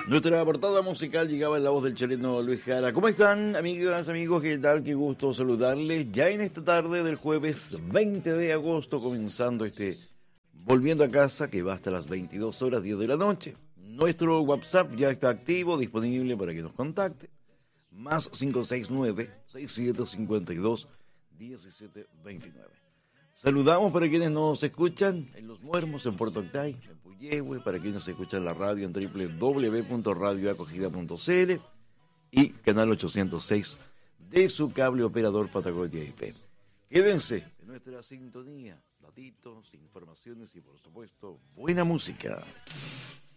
Nuestra portada musical llegaba en la voz del chileno Luis Jara. ¿Cómo están, amigas, amigos? ¿Qué tal? Qué gusto saludarles. Ya en esta tarde del jueves 20 de agosto, comenzando Volviendo a casa, que va hasta las 22 horas 10 de la noche. Nuestro WhatsApp ya está activo, disponible para que nos contacte. Más 569-6752-1729. Saludamos para quienes nos escuchan en Los Muermos, en Puerto Octay, en Puyehue, para quienes nos escuchan la radio en www.radioacogida.cl y canal 806 de su cable operador Patagonia IP. Quédense en nuestra sintonía, datitos, informaciones y por supuesto buena música.